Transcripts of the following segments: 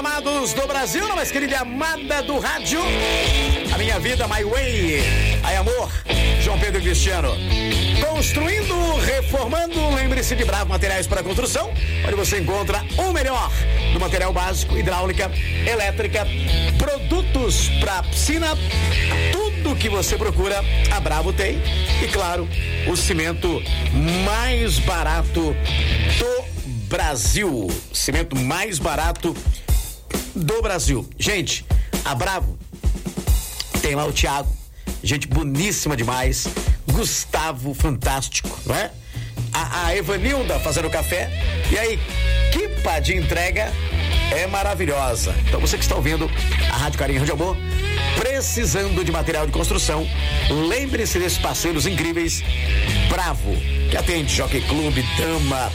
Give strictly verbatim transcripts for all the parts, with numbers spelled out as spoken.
amados do Brasil, não mais querida e amada do rádio. A minha vida, my way. Ai, amor, João Pedro e Cristiano. Construindo, reformando, lembre-se de Bravo Materiais para Construção, onde você encontra o melhor do material básico, hidráulica, elétrica, produtos para piscina, tudo que você procura, a Bravo tem. E claro, o cimento mais barato do Brasil. Cimento mais barato do Brasil. Gente, a Bravo tem lá o Thiago, gente boníssima demais. Gustavo, fantástico, não é? A, a Evanilda fazendo café. E a equipa de entrega é maravilhosa. Então você que está ouvindo a Rádio Carinho, Rádio Amor, precisando de material de construção, lembre-se desses parceiros incríveis. Bravo, que atende Jockey Clube, Dama,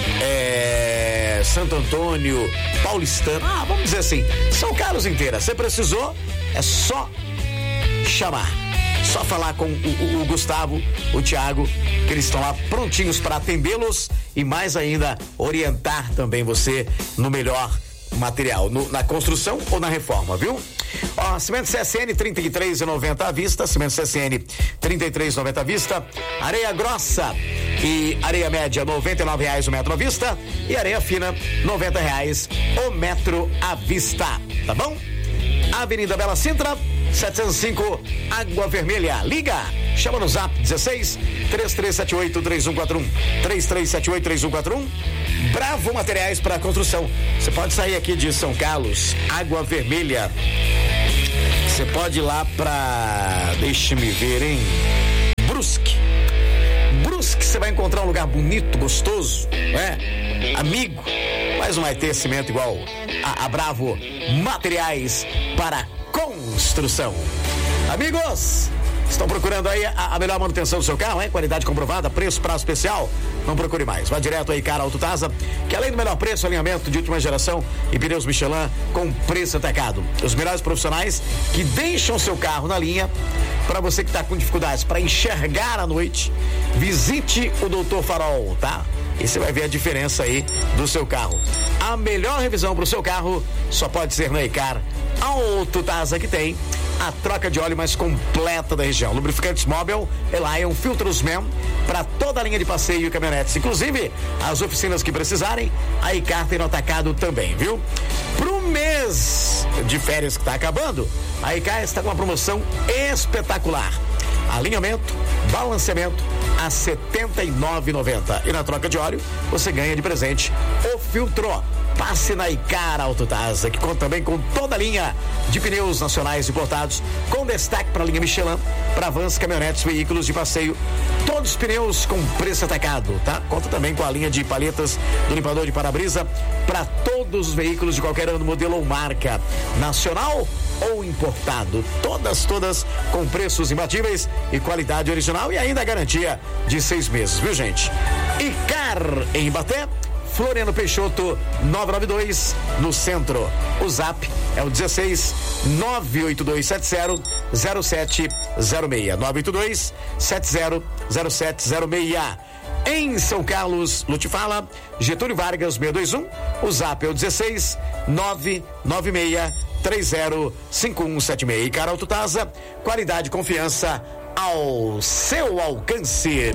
é, Santo Antônio, Paulistano. Ah, vamos dizer assim, São Carlos inteira. Você precisou, é só chamar. Só falar com o, o, o Gustavo, o Thiago, que eles estão lá prontinhos para atendê-los e mais ainda orientar também você no melhor material, no, na construção ou na reforma, viu? Ó, cimento C S N trinta e três e noventa à vista, cimento C S N trinta e três e noventa à vista, areia grossa e areia média noventa e nove reais o metro à vista e areia fina noventa reais o metro à vista, tá bom? Avenida Bela Sintra, setecentos e cinco, Água Vermelha. Liga, chama no zap dezesseis, três três sete oito, três um quatro um, três três sete oito, três um quatro um. Bravo Materiais para Construção. Você pode sair aqui de São Carlos, Água Vermelha. Você pode ir lá pra, deixa-me ver, hein? Brusque. Brusque, você vai encontrar um lugar bonito, gostoso, né? Amigo, mas não vai ter cimento igual a, a Bravo Materiais para Construção. Amigos, estão procurando aí a, a melhor manutenção do seu carro, hein? Qualidade comprovada, preço, prazo especial? Não procure mais. Vá direto aí, Cara Autotasa, que além do melhor preço, alinhamento de última geração e pneus Michelin com preço atacado. Os melhores profissionais que deixam seu carro na linha. Para você que está com dificuldades para enxergar à noite, visite o doutor Farol, tá? E você vai ver a diferença aí do seu carro. A melhor revisão para o seu carro só pode ser na Icar Autotasa, que tem a troca de óleo mais completa da região. Lubrificantes Móvel, Elion, Filtros Men, para toda a linha de passeio e caminhonetes. Inclusive, as oficinas que precisarem, a Icar tem no atacado também, viu? Pro mês de férias que está acabando, a Icar está com uma promoção espetacular. Alinhamento, balanceamento a setenta e nove reais e noventa centavos. E na troca de óleo, você ganha de presente o filtro. Passe na Icar Autotasa, que conta também com toda a linha de pneus nacionais importados, com destaque para a linha Michelin, para vans, caminhonetes, veículos de passeio, todos os pneus com preço atacado, tá? Conta também com a linha de palhetas do limpador de para-brisa para todos os veículos de qualquer ano, modelo ou marca, nacional ou importado, todas, todas com preços imbatíveis e qualidade original e ainda a garantia de seis meses, viu, gente? Icar em Ibaté, Floriano Peixoto, novecentos e noventa e dois, no centro. O zap é o dezesseis, nove oito dois sete zero, zero sete zero seis. nove oito dois sete zero, zero sete zero seis. Em São Carlos, Lute Fala, Getúlio Vargas, seiscentos e vinte e um. O zap é o dezesseis, nove nove seis, três zero cinco um sete seis. Cara Autotasa, qualidade e confiança ao seu alcance.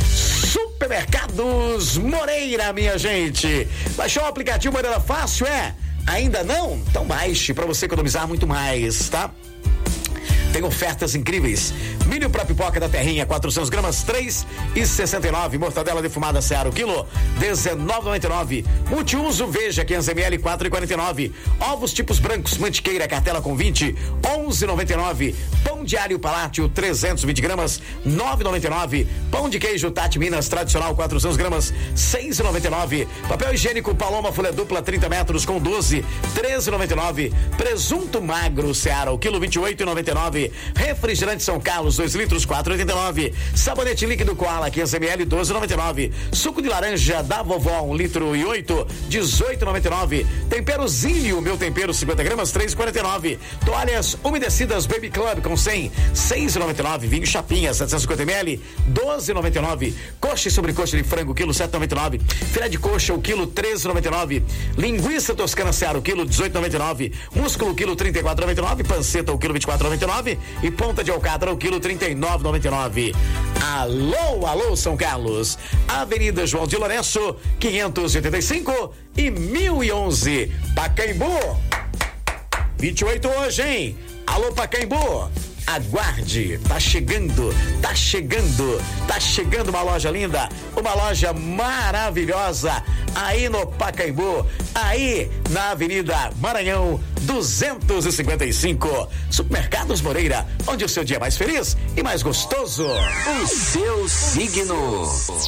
Supermercados Moreira, minha gente. Baixou o aplicativo Moreira Fácil, é? Ainda não? Então baixe para você economizar muito mais, tá? Tem ofertas incríveis. Milho para pipoca da Terrinha, quatrocentas gramas, três e sessenta e nove. Mortadela defumada Seara, o quilo, dezenove e noventa e nove. Multiuso, veja, quinhentos mililitros, quatro e quarenta e nove. Ovos tipos brancos, mantiqueira, cartela com vinte, onze e noventa e nove. Pão de alho Palácio, trezentas e vinte gramas, nove e noventa e nove. Pão de queijo Tati Minas, tradicional, quatrocentas gramas, seis e noventa e nove. Papel higiênico Paloma, folha dupla, trinta metros, com doze, treze e noventa e nove. Presunto magro Seara, o quilo, vinte e oito e noventa e nove. nove. Refrigerante São Carlos, dois litros, quatro reais e oitenta e nove. Sabonete líquido Koala, quinhentos mililitros, doze reais e noventa e nove. Suco de laranja da vovó, um litro e oito, dezoito reais e noventa e nove. Tempero Zinho, meu tempero, cinquenta gramas, três reais e quarenta e nove. Toalhas umedecidas Baby Club com cem, seis reais e noventa e nove. Vinho Chapinha, setecentos e cinquenta mililitros, doze reais e noventa e nove. Coxa e sobrecoxa de frango, quilo, sete reais e noventa e nove. Filé de coxa, o quilo, treze reais e noventa e nove. Linguiça toscana Seara, o quilo, dezoito reais e noventa e nove. Músculo, quilo, trinta e quatro reais e noventa e nove. Panceta, o quilo, vinte e quatro reais e noventa e nove. E ponta de alcatra, o quilo, trinta e nove reais e noventa e nove. Alô, alô, São Carlos. Avenida João de Lourenço, quinhentos e oitenta e cinco e mil e onze. Pacaembu. vinte e oito hoje, hein? Alô, Pacaembu. Aguarde, tá chegando, tá chegando, tá chegando uma loja linda, uma loja maravilhosa aí no Pacaembu, aí na Avenida Maranhão duzentos e cinquenta e cinco. Supermercados Moreira, onde o seu dia é mais feliz e mais gostoso. O seu signo.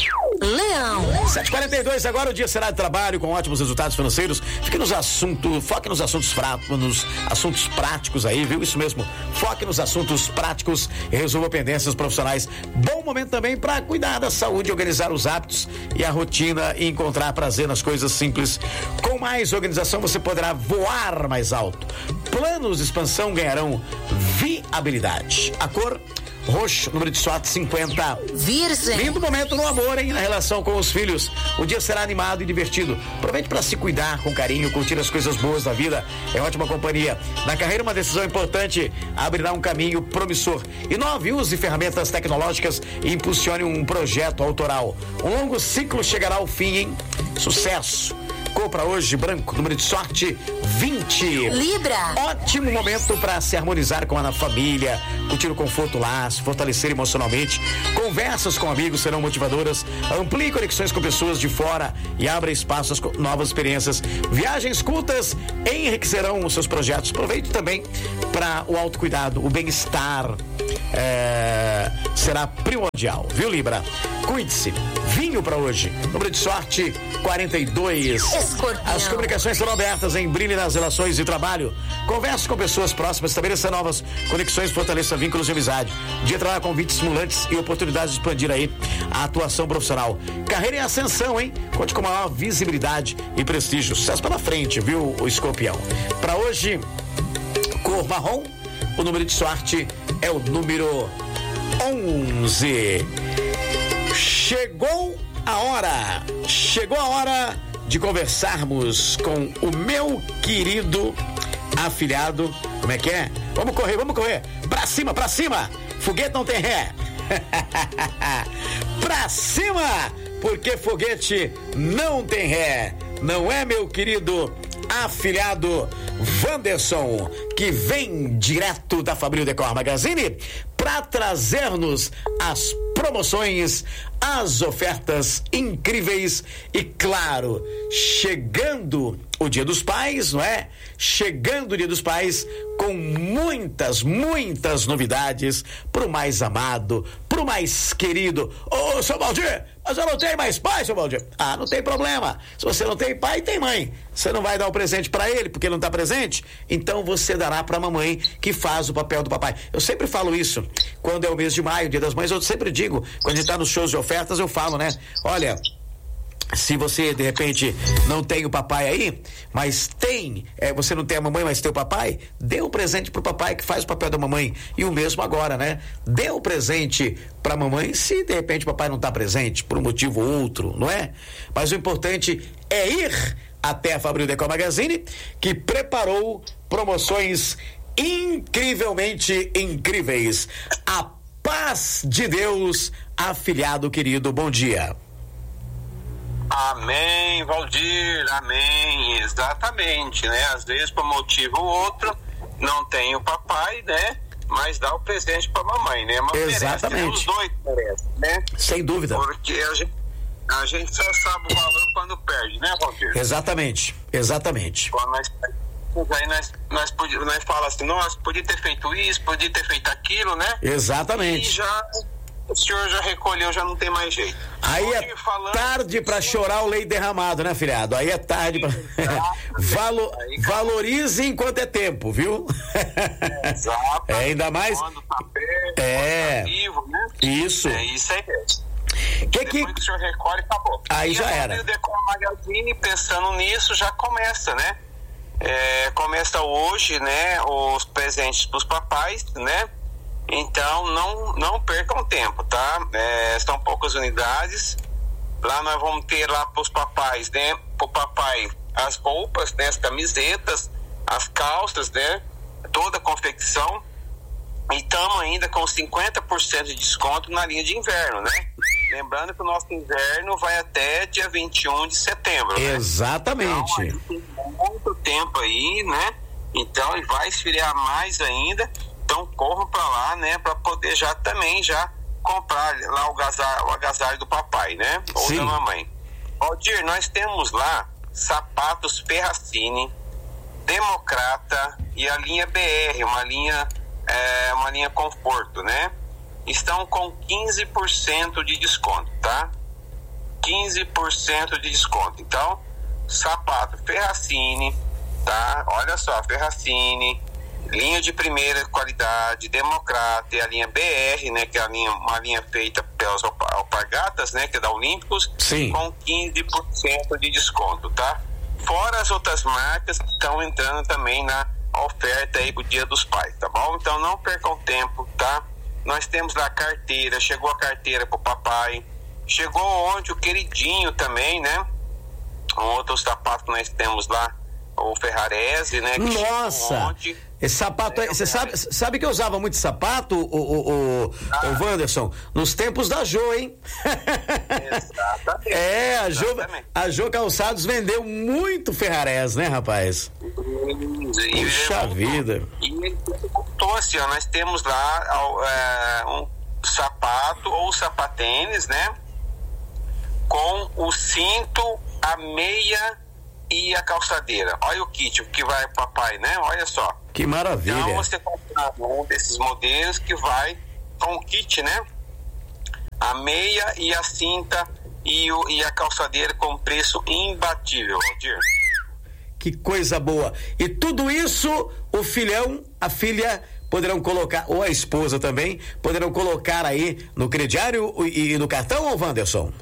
Leão. sete e quarenta e dois, agora o dia será de trabalho com ótimos resultados financeiros. Fique nos assuntos, foque nos assuntos fracos, nos assuntos práticos aí, viu? Isso mesmo. Foque nos assuntos práticos e resolva pendências profissionais. Bom momento também para cuidar da saúde, organizar os hábitos e a rotina e encontrar prazer nas coisas simples. Com mais organização você poderá voar mais alto. Planos de expansão ganharão viabilidade. A cor roxo, número de sorte cinquenta. Virgem. Lindo momento no amor, hein? Na relação com os filhos. O dia será animado e divertido. Aproveite para se cuidar com carinho, curtir as coisas boas da vida. É ótima companhia. Na carreira, uma decisão importante abrirá um caminho promissor. E nove, use ferramentas tecnológicas e impulsione um projeto autoral. Um longo ciclo chegará ao fim, hein? Sucesso. Cor para hoje, branco, número de sorte vinte. Libra. Ótimo momento para se harmonizar com a família, curtir o conforto lá, se fortalecer emocionalmente. Conversas com amigos serão motivadoras. Amplie conexões com pessoas de fora e abra espaços com novas experiências. Viagens curtas enriquecerão os seus projetos. Aproveite também para o autocuidado, o bem-estar é, será primordial, viu, Libra? Cuide-se. Vinho para hoje, número de sorte quarenta e dois. Escorpião. As comunicações serão abertas em brilho nas relações de trabalho. Converse com pessoas próximas, estabeleça novas conexões, fortaleça vínculos de amizade. Dia trabalha convites estimulantes e oportunidades de expandir aí a atuação profissional. Carreira em ascensão, hein? Conte com maior visibilidade e prestígio. Sucesso pela frente, viu, o Escorpião? Para hoje, cor marrom, o número de sorte é o número onze. Chegou a hora, chegou a hora de conversarmos com o meu querido afilhado. Como é que é? Vamos correr, vamos correr. Pra cima, pra cima. Foguete não tem ré. Pra cima, porque foguete não tem ré. Não é, meu querido afilhado Wanderson, que vem direto da Fabril Decor Magazine para trazer-nos as promoções, as ofertas incríveis e, claro, chegando o Dia dos Pais, não é? Chegando o Dia dos Pais com muitas, muitas novidades pro mais amado, pro mais querido. Ô, seu Valdir, mas eu não tenho mais pai, seu Valdir. Ah, não tem problema. Se você não tem pai, tem mãe. Você não vai dar o presente para ele porque ele não tá presente? Então você dará pra mamãe, que faz o papel do papai. Eu sempre falo isso quando é o mês de maio, Dia das Mães. Eu sempre digo, quando a gente tá nos shows de ofertas, eu falo, né? Olha, se você de repente não tem o papai aí, mas tem, é, você não tem a mamãe, mas tem o papai, dê um presente pro papai que faz o papel da mamãe. E o mesmo agora, né? Dê um presente pra mamãe se de repente o papai não tá presente, por um motivo ou outro, não é? Mas o importante é ir até a Fabril Decor Magazine, que preparou promoções incrivelmente incríveis. A paz de Deus, afilhado querido, bom dia. Amém, Valdir, amém, exatamente, né? Às vezes, por motivo ou outro, não tem o papai, né? Mas dá o presente pra mamãe, né? Mas exatamente. Merece, né? Os dois merecem, né? Sem dúvida. Porque a gente, a gente só sabe o valor quando perde, né, Valdir? Exatamente, exatamente. Quando nós, aí nós, nós, nós, nós falamos assim, nossa, podia ter feito isso, podia ter feito aquilo, né? Exatamente. E já... o senhor já recolheu, já não tem mais jeito. Aí é falando... tarde pra chorar o leite derramado, né, filhado? Aí é tarde pra... Valo... Valorize enquanto é tempo, viu? Exato. É, ainda mais... Quando tá perto, é... quando tá vivo, né? Isso. É isso aí mesmo. Que Depois que... que o senhor recolhe, acabou. Aí e já a era. O Decor Magazine, pensando nisso, já começa, né? É, começa hoje, né? Os presentes pros papais, né? Então, não, não percam tempo, tá? É, são poucas unidades. Lá nós vamos ter lá pros papais, né? Pro papai, as roupas, né? As camisetas, as calças, né? Toda a confecção. E estamos ainda com cinquenta por cento de desconto na linha de inverno, né? Lembrando que o nosso inverno vai até dia vinte e um de setembro, né? Exatamente. Então, tem muito tempo aí, né? Então, e vai esfriar mais ainda. Então, corram para lá, né? Para poder já também já comprar lá o agasalho, o agasalho do papai, né? Ou Sim. da mamãe. Aldir, nós temos lá sapatos Ferracini, Democrata e a linha B R, uma linha... É uma linha conforto, né? Estão com quinze por cento de desconto, tá? quinze por cento de desconto. Então, sapato Ferracini, tá? Olha só, Ferracini, linha de primeira qualidade, Democrata e a linha B R, né? Que é a linha, uma linha feita pelas alpargatas, né? Que é da Olímpicos. Sim. Com quinze por cento de desconto, tá? Fora as outras marcas que estão entrando também na oferta aí pro Dia dos Pais, tá bom? Então não percam tempo, tá? Nós temos lá a carteira, chegou a carteira pro papai, chegou ontem o queridinho também, né? Um outro sapato que nós temos lá, o Ferrarese, né? Que Nossa! Esse sapato, é, você sabe, sabe que eu usava muito sapato, o, o, o, ah. o Wanderson, nos tempos da Jô, hein? Exatamente. É, a Jô, a Jô Calçados vendeu muito Ferrarese, né, rapaz? E Puxa vida. E ele voltou assim, ó, nós temos lá é, um sapato ou sapatênis, né? Com o cinto, a meia e a calçadeira. Olha o kit que vai papai, né? Olha só. Que maravilha. Então você compra um desses modelos que vai com o kit, né? A meia e a cinta e, o, e a calçadeira com preço imbatível, Aldir. Que coisa boa. E tudo isso, o filhão, a filha poderão colocar, ou a esposa também, poderão colocar aí no crediário e, e no cartão, ou Wanderson?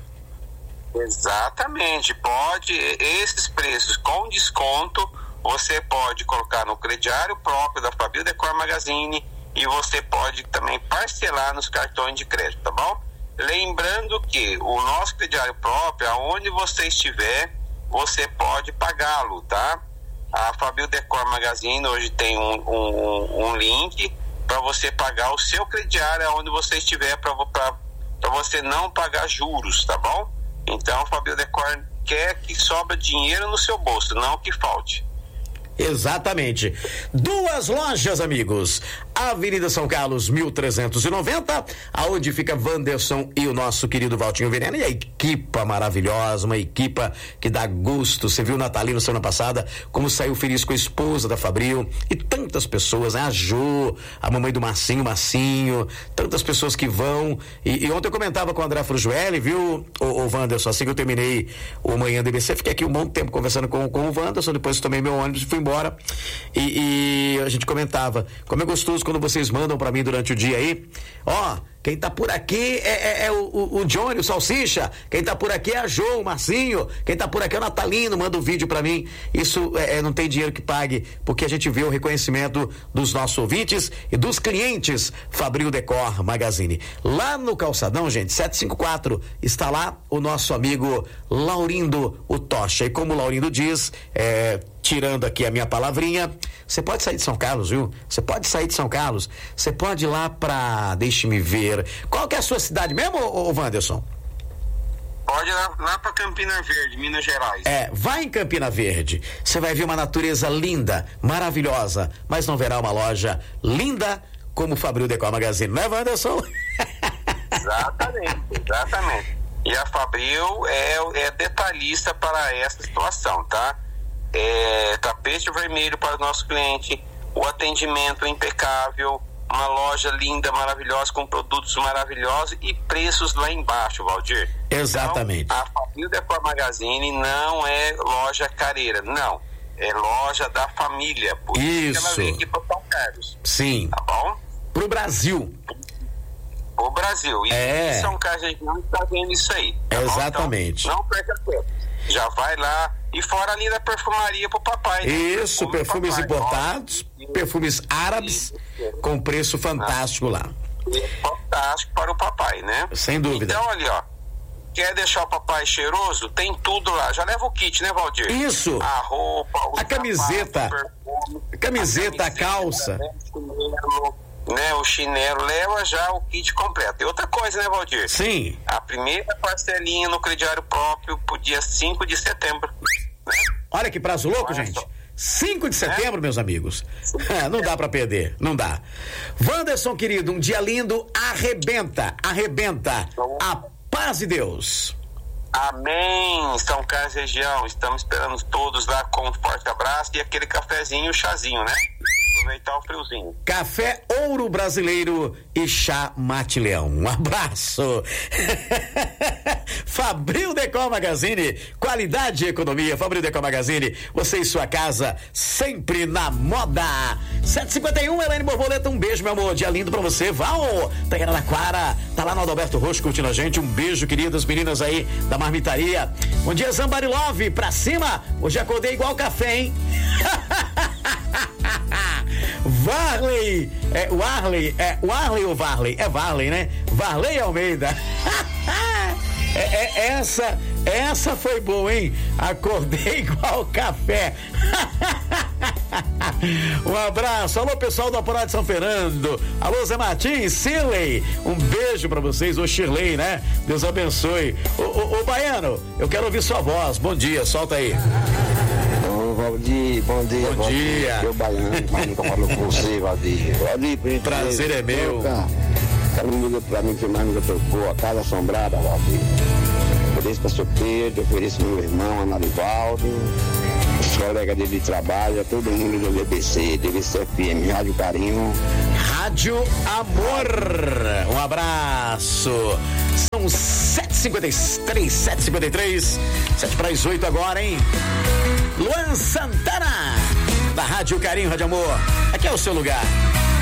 Exatamente, pode, esses preços com desconto, você pode colocar no crediário próprio da Fabio Decor Magazine e você pode também parcelar nos cartões de crédito, tá bom? Lembrando que o nosso crediário próprio, aonde você estiver, você pode pagá-lo, tá? A Fabio Decor Magazine hoje tem um, um, um link para você pagar o seu crediário aonde você estiver, para você não pagar juros, tá bom? Então, a Fabio Decor quer que sobra dinheiro no seu bolso, não que falte. Exatamente. Duas lojas, amigos. Avenida São Carlos, mil trezentos e noventa, aonde fica Wanderson e o nosso querido Valtinho Veneno. E a equipa maravilhosa, uma equipa que dá gosto. Você viu o Natalino semana passada, como saiu feliz com a esposa da Fabril. E tantas pessoas, né? A Jô, a mamãe do Marcinho, Marcinho, tantas pessoas que vão. E, e ontem eu comentava com o André Frujueli, viu, o, o Wanderson, assim que eu terminei o Manhã D B C, fiquei aqui um bom tempo conversando com, com o Wanderson, depois tomei meu ônibus e fui embora. E, e a gente comentava, como é gostoso quando vocês mandam pra mim durante o dia aí, ó, quem tá por aqui é, é, é o, o, o Johnny, o Salsicha, quem tá por aqui é a Jô, o Marcinho, quem tá por aqui é o Natalino, manda um vídeo pra mim. Isso é, não tem dinheiro que pague, porque a gente vê o reconhecimento dos nossos ouvintes e dos clientes Fabril Decor Magazine. Lá no Calçadão, gente, setecentos e cinquenta e quatro, está lá o nosso amigo Laurindo, o Tocha. E como o Laurindo diz, é, tirando aqui a minha palavrinha, você pode sair de São Carlos, viu? Você pode sair de São Carlos, você pode ir lá pra, deixe-me ver, qual que é a sua cidade mesmo, ô, ô Wanderson? Pode ir lá, lá pra Campina Verde, Minas Gerais. É, vai em Campina Verde, você vai ver uma natureza linda, maravilhosa, mas não verá uma loja linda como o Fabril Decor Magazine, não é, Wanderson? Exatamente, exatamente. E a Fabril é, é detalhista para essa situação, tá? É, tapete vermelho para o nosso cliente, o atendimento impecável, uma loja linda, maravilhosa, com produtos maravilhosos e preços lá embaixo, Valdir. Exatamente. Então, a Fabril Decor Magazine não é loja careira, não. É loja da família. Por isso, isso. que ela vem aqui para São Carlos. Sim. Tá bom? Pro Brasil. O Brasil. E é. São Carlos está vendo isso aí. Tá Exatamente. Então, não perca tempo. Já vai lá. E fora ali da perfumaria pro papai. Né? Isso, Perfume perfumes papai, importados, ó. perfumes árabes, isso. Com preço fantástico ah. lá. Fantástico para o papai, né? Sem dúvida. Então, ali, ó. Quer deixar o papai cheiroso? Tem tudo lá. Já leva o kit, né, Valdir? Isso. A roupa, o a camiseta, sapato, o perfume, a camiseta, a, camiseta, a calça. Né, o chinelo, né, o chinelo, leva já o kit completo. E outra coisa, né, Valdir? Sim. A primeira parcelinha no crediário próprio pro dia cinco de setembro. Né? Olha que prazo louco, Olha gente. Só. cinco de setembro, é? Meus amigos. Não dá pra perder, não dá. Wanderson, querido, um dia lindo, arrebenta, arrebenta. A paz de Deus. Amém. São Carlos região, estamos esperando todos lá com um forte abraço e aquele cafezinho, chazinho, né? Aproveitar o friozinho. Café Ouro Brasileiro e chá Mate Leão. Um abraço. Fabril Decor Magazine, qualidade e economia. Fabril Decor Magazine, você e sua casa sempre na moda. sete e cinquenta e um, Elaine Borboleta, um beijo, meu amor. Dia lindo pra você. Val, tá em Araraquara, tá lá no Adalberto Roxo curtindo a gente. Um beijo, queridas meninas aí da marmitaria. Bom dia, Zambari Love, pra cima. Hoje acordei igual café, hein? Varley, é o Arley, é o Arley ou Varley? É Varley, né? Varley Almeida. é, é, essa, essa foi boa, hein? Acordei igual café. Um abraço, alô pessoal do Aporá de São Fernando, alô Zé Martins, Cirley, um beijo pra vocês, ô Shirley, né? Deus abençoe. Ô, ô, ô Baiano, eu quero ouvir sua voz, bom dia, solta aí. Valdir, bom dia, bom Valdir. dia. Eu baiano, mas nunca falo com você, Valdir. Valdir, prazer é meu. Aquela música pra mim que mais nunca tocou, A Casa Assombrada, Valdir. Ofereço pra seu Pedro, ofereço pro meu irmão, Anarivaldo, os colegas dele de trabalho, todo mundo do D B C, D B C F M, Rádio Carinho. Rádio Amor, um abraço. São sete e cinquenta e três, sete e cinquenta e três, sete para as oito agora, hein? Luan Santana, da Rádio Carinho, Rádio Amor. Aqui é o seu lugar.